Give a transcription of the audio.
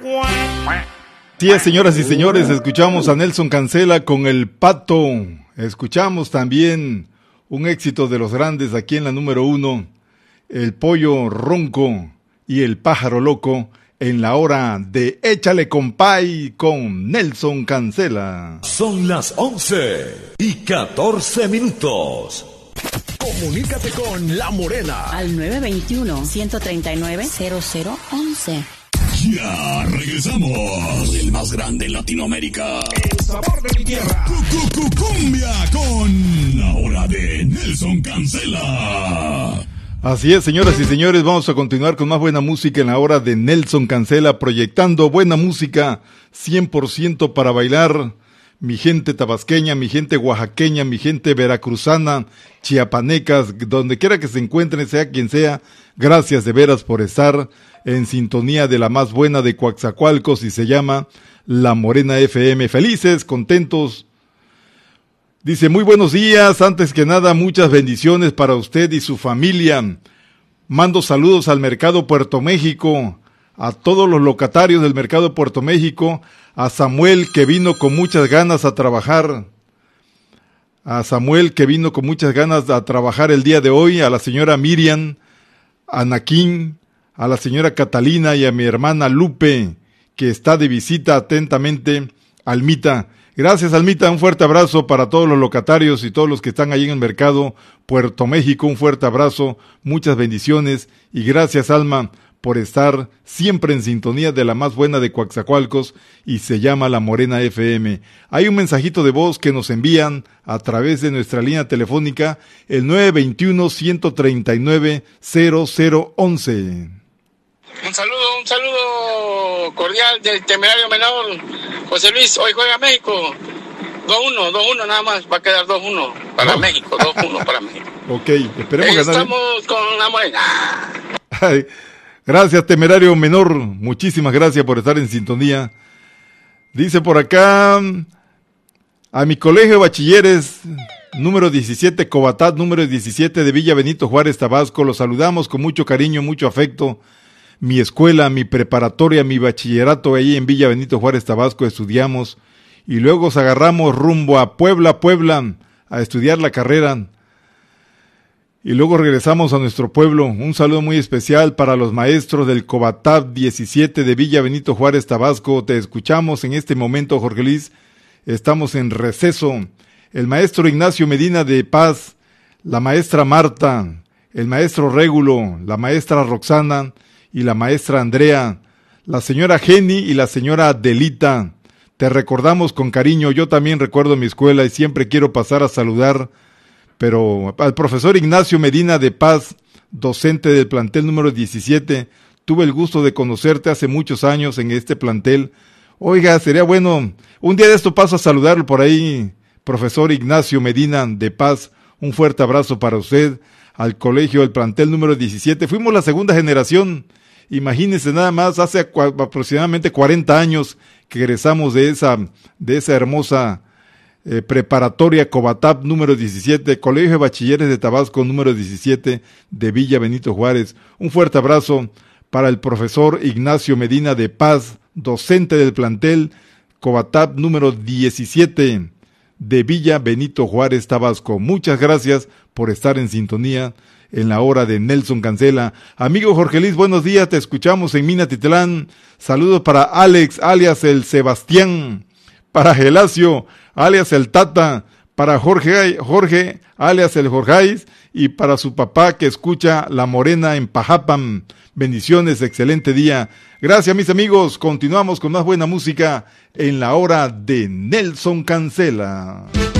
Sí, señoras y señores, escuchamos a Nelson Cancela con El Pato. Escuchamos también un éxito de los grandes aquí en la número 1, El Pollo Ronco y El Pájaro Loco, en la hora de Échale Compay con Nelson Cancela. Son las 11:14. Comunícate con La Morena al 921-139-0011. Ya regresamos. El más grande en Latinoamérica. El sabor de mi tierra. Cumbia con la hora de Nelson Cancela. Así es, señoras y señores, vamos a continuar con más buena música en la hora de Nelson Cancela, proyectando buena música 100% para bailar. Mi gente tabasqueña, mi gente oaxaqueña, mi gente veracruzana, chiapanecas, donde quiera que se encuentren, sea quien sea, gracias de veras por estar en sintonía de la más buena de Coatzacoalcos y se llama La Morena FM. Felices, contentos. Dice, muy buenos días, antes que nada, muchas bendiciones para usted y su familia. Mando saludos al Mercado Puerto México, a todos los locatarios del Mercado Puerto México, a Samuel que vino con muchas ganas a trabajar, el día de hoy, a la señora Miriam, a Naquín, a la señora Catalina y a mi hermana Lupe, que está de visita atentamente, Almita. Gracias, Almita, un fuerte abrazo para todos los locatarios y todos los que están ahí en el Mercado Puerto México, un fuerte abrazo, muchas bendiciones y gracias, Alma, por estar siempre en sintonía de la más buena de Coatzacoalcos y se llama La Morena FM. Hay un mensajito de voz que nos envían a través de nuestra línea telefónica, el 921-139-0011. Un saludo cordial del temerario menor, José Luis. Hoy juega México. 2-1 nada más, va a quedar 2-1 para México, 2-1 para México. Ok, esperemos ganar. Estamos con La Morena. Ay, gracias, temerario menor, muchísimas gracias por estar en sintonía. Dice por acá, a mi colegio de bachilleres, número 17, Cobatad, número 17 de Villa Benito Juárez, Tabasco, los saludamos con mucho cariño, mucho afecto. Mi escuela, mi preparatoria, mi bachillerato ahí en Villa Benito Juárez, Tabasco, estudiamos y luego nos agarramos rumbo a Puebla, a estudiar la carrera y luego regresamos a nuestro pueblo. Un saludo muy especial para los maestros del Cobatab 17 de Villa Benito Juárez, Tabasco. Te escuchamos en este momento, Jorge Luis. Estamos en receso. El maestro Ignacio Medina de Paz, la maestra Marta, el maestro Régulo, la maestra Roxana y la maestra Andrea, la señora Jenny y la señora Adelita. Te recordamos con cariño, yo también recuerdo mi escuela y siempre quiero pasar a saludar, pero al profesor Ignacio Medina de Paz, docente del plantel número 17, tuve el gusto de conocerte hace muchos años en este plantel. Oiga, sería bueno, un día de esto paso a saludarlo por ahí, profesor Ignacio Medina de Paz, un fuerte abrazo para usted, al colegio del plantel número 17, fuimos la segunda generación. Imagínense nada más, hace aproximadamente 40 años que egresamos de esa hermosa preparatoria Cobatap número 17, Colegio de Bachilleres de Tabasco número 17 de Villa Benito Juárez. Un fuerte abrazo para el profesor Ignacio Medina de Paz, docente del plantel Cobatap número 17 de Villa Benito Juárez, Tabasco. Muchas gracias por estar en sintonía en la hora de Nelson Cancela. Amigo Jorge Luis, buenos días, te escuchamos en Minatitlán. Saludos para Alex, alias el Sebastián, para Gelacio, alias el Tata, para Jorge, alias el Jorgeis, y para su papá que escucha La Morena en Pajapan. Bendiciones, excelente día. Gracias, mis amigos. Continuamos con más buena música en la hora de Nelson Cancela.